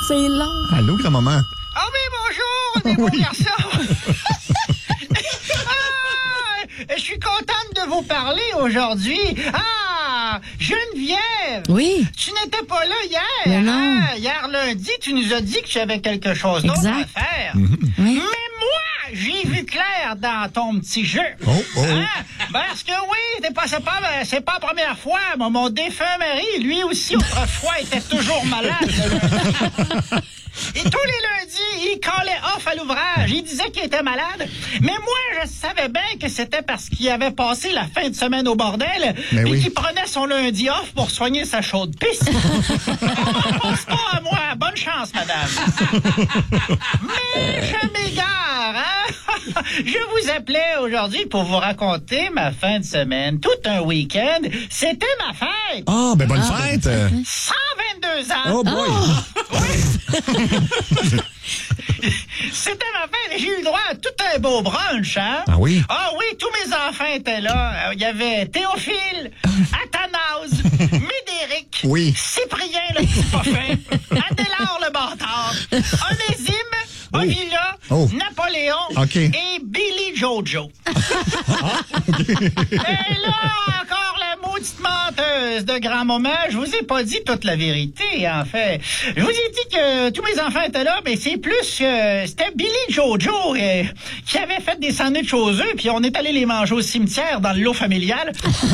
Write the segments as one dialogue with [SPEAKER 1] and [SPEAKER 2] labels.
[SPEAKER 1] C'est long.
[SPEAKER 2] Allô, grand-maman?
[SPEAKER 3] Ah oui, bonjour, mes beaux garçons. Je suis contente de vous parler aujourd'hui. Ah, Geneviève.
[SPEAKER 1] Oui.
[SPEAKER 3] Tu n'étais pas là hier.
[SPEAKER 1] Mais non.
[SPEAKER 3] Hein? Hier lundi, tu nous as dit que tu avais quelque chose d'autre
[SPEAKER 1] Exact.
[SPEAKER 3] à faire.
[SPEAKER 1] Oui.
[SPEAKER 3] Mais moi, j'ai vu clair dans ton petit jeu.
[SPEAKER 2] Oh.
[SPEAKER 3] Hein? Parce que oui, c'est pas la première fois. Mon défunt mari, lui aussi, autrefois, était toujours malade. Et tous les lundis, il collait off à l'ouvrage. Il disait qu'il était malade. Mais moi, je savais bien que c'était parce qu'il avait passé la fin de semaine au bordel et qu'il prenait son lundi off pour soigner sa chaude pisse. On pense pas à moi. Bonne chance, madame. Mais je m'égare, hein? Je vous appelais aujourd'hui pour vous raconter ma fin de semaine. Tout un week-end. C'était ma fête.
[SPEAKER 2] Ah, ben bonne fête!
[SPEAKER 3] 122 ans.
[SPEAKER 2] Oh boy!
[SPEAKER 3] C'était ma fête et j'ai eu le droit à tout un beau brunch, hein?
[SPEAKER 2] Ah oui?
[SPEAKER 3] Ah oui, tous mes enfants étaient là. Il y avait Théophile, Athanase, Médéric,
[SPEAKER 2] Oui.
[SPEAKER 3] Cyprien le petit parfum, Adélard le bâtard, Onésime, Ovila, Napoléon et Billy Jojo. Et là, encore la maudite menteuse de grand-maman, je vous ai pas dit toute la vérité, en fait. Je vous ai dit que tous mes enfants étaient là, mais c'est plus que c'était Billy Jojo qui avait fait des sandwichs aux œufs, puis on est allé les manger au cimetière dans le lot familial.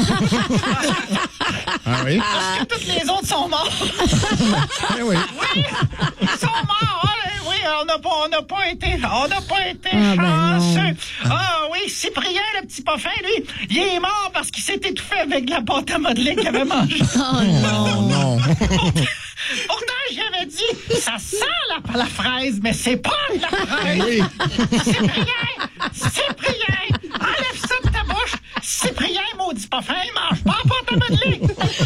[SPEAKER 2] Ah oui?
[SPEAKER 3] Parce que toutes les autres sont morts.
[SPEAKER 2] Oui.
[SPEAKER 3] Oui, ils sont morts. Oui, on n'a pas été chanceux. Ah oui, Cyprien, le petit parfum, lui, il est mort parce qu'il s'est étouffé avec de la pâte à modeler qu'il avait mangée.
[SPEAKER 1] Oh non.
[SPEAKER 3] Pourtant, j'avais dit, ça sent la fraise, mais c'est pas de la fraise.
[SPEAKER 2] Oui.
[SPEAKER 3] Cyprien, enlève ça de ta bouche. Cyprien, maudit parfum, il mange pas la pâte à modeler.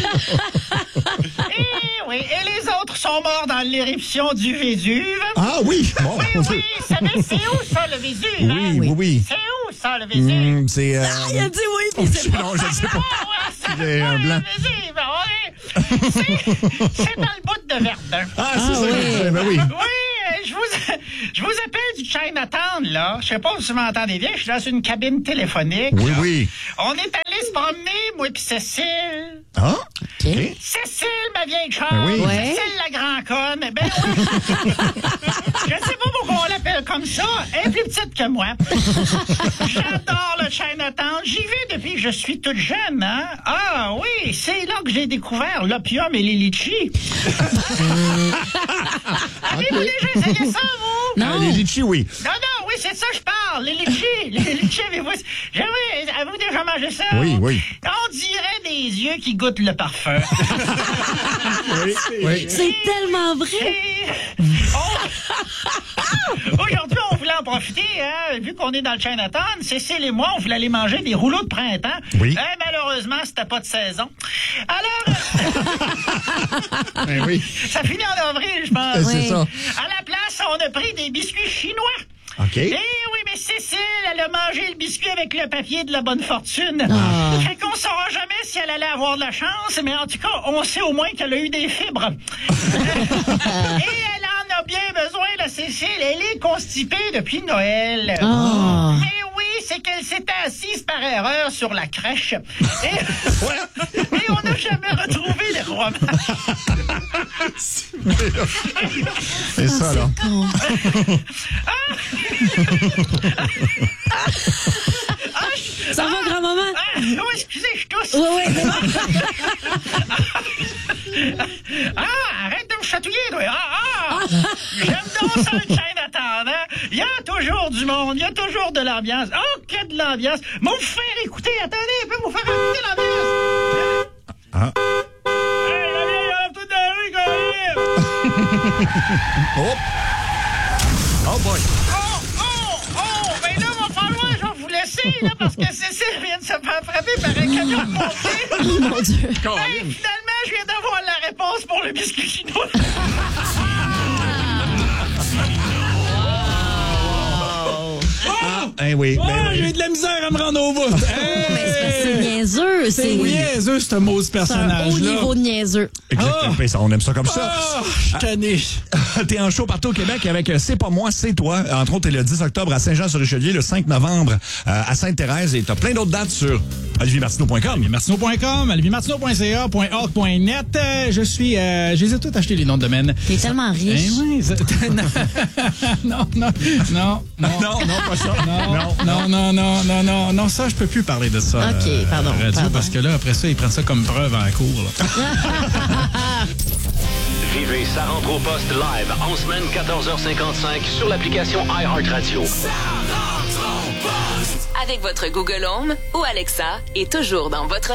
[SPEAKER 3] Et oui, et les autres sont morts dans l'éruption du Vésuve.
[SPEAKER 2] Ah oui! Bon.
[SPEAKER 3] Oui, c'est où ça, le Vésuve?
[SPEAKER 2] Oui.
[SPEAKER 3] C'est où ça, le Vésuve?
[SPEAKER 2] C'est...
[SPEAKER 1] Il a dit oui, puis c'est pas.
[SPEAKER 2] Non, je ne sais pas.
[SPEAKER 3] C'est
[SPEAKER 2] un blanc.
[SPEAKER 3] le Vésuve, oui. C'est dans le bout de Verdun.
[SPEAKER 2] Ah, c'est ça.
[SPEAKER 1] oui.
[SPEAKER 2] Ben oui.
[SPEAKER 3] Oui, je vous appelle du Chinatown, là. Je sais pas si vous m'entendez bien, je suis dans une cabine téléphonique.
[SPEAKER 2] Oui.
[SPEAKER 3] On est allé se promener, moi puis Cécile.
[SPEAKER 2] Ah?
[SPEAKER 1] OK.
[SPEAKER 3] Cécile, ma vieille chère.
[SPEAKER 2] Ben oui.
[SPEAKER 1] Ouais.
[SPEAKER 3] Cécile, la grand conne. Ben oui. Je sais pas pourquoi on l'appelle comme ça. Elle est plus petite que moi. J'adore le Chinatown. J'y vais depuis que je suis toute jeune, hein. Ah oui, c'est là que j'ai découvert l'opium et les litchis. Avez-vous déjà essayé ça, vous?
[SPEAKER 1] Non.
[SPEAKER 2] Les litchis, oui.
[SPEAKER 3] Non, oui, c'est ça que je parle. Les litchis, avez-vous déjà mangé ça?
[SPEAKER 2] Oui.
[SPEAKER 3] On dirait des yeux qui goûtent le parfum.
[SPEAKER 2] Oui.
[SPEAKER 1] C'est tellement vrai.
[SPEAKER 3] Aujourd'hui, on voulait en profiter, hein, vu qu'on est dans le Chinatown. Cécile et moi, on voulait aller manger des rouleaux de printemps.
[SPEAKER 2] Oui.
[SPEAKER 3] Malheureusement, c'était pas de saison. Alors,
[SPEAKER 2] Ben oui.
[SPEAKER 3] ça finit en avril, je pense.
[SPEAKER 2] C'est ça.
[SPEAKER 3] À la place, on a pris des biscuits chinois.
[SPEAKER 2] OK.
[SPEAKER 3] Eh oui, mais Cécile, elle a mangé le biscuit avec le papier de la bonne fortune. Fait qu'on saura jamais si elle allait avoir de la chance, mais en tout cas, on sait au moins qu'elle a eu des fibres. Et elle en a bien besoin, la Cécile. Elle est constipée depuis Noël.
[SPEAKER 1] Oh.
[SPEAKER 3] Mais oui, c'est qu'elle s'était assise par erreur sur la crèche. Et on n'a jamais retrouvé les rois.
[SPEAKER 2] C'est ça, là.
[SPEAKER 1] Ça va, grand-maman?
[SPEAKER 3] Oui, excusez, je tousse.
[SPEAKER 1] Oui.
[SPEAKER 3] Arrête de me chatouiller, toi. J'aime donc ça, le Chinatown, hein? Il y a toujours du monde, il y a toujours de l'ambiance. Oh, que de l'ambiance. Moi, vous faire écouter, attendez, je peux vous faire écouter l'ambiance.
[SPEAKER 2] Ah.
[SPEAKER 3] Hey, la vieille, elle a tout dans la rue, quand même.
[SPEAKER 2] Oh boy.
[SPEAKER 3] Ben là, va falloir, je vais vous laisser, là, parce que Cécile vient de se faire frapper par un camion de pompiers.
[SPEAKER 1] Oh mon Dieu.
[SPEAKER 3] Hey, finalement, je viens d'avoir la réponse pour le biscuit chinois.
[SPEAKER 2] Ben oui.
[SPEAKER 4] J'ai de la misère à me rendre au bout.
[SPEAKER 1] Mais c'est parce que c'est niaiseux.
[SPEAKER 4] C'est niaiseux, ce mot, ce personnage-là.
[SPEAKER 1] C'est un haut niveau de niaiseux.
[SPEAKER 2] Exactement. On aime ça comme ça.
[SPEAKER 4] Je suis tanné.
[SPEAKER 2] T'es en show partout au Québec avec C'est pas moi, c'est toi. Entre autres, t'es le 10 octobre à Saint-Jean-sur-Richelieu, le 5 novembre à Sainte-Thérèse. Et t'as plein d'autres dates sur oliviermartineau.com.
[SPEAKER 4] oliviermartineau.com, oliviermartineau.ca, .org.net. Je les ai tous achetés, les noms de domaine.
[SPEAKER 1] T'es tellement riche.
[SPEAKER 4] Oui, non, pas ça. Non, ça, je peux plus parler de ça.
[SPEAKER 1] OK, pardon.
[SPEAKER 4] Parce que là, après ça, ils prennent ça comme preuve en cours.
[SPEAKER 5] Vivez Ça rentre au poste live en semaine 14h55 sur l'application iHeartRadio.
[SPEAKER 6] Ça rentre au poste.
[SPEAKER 7] Avec votre Google Home ou Alexa et toujours dans votre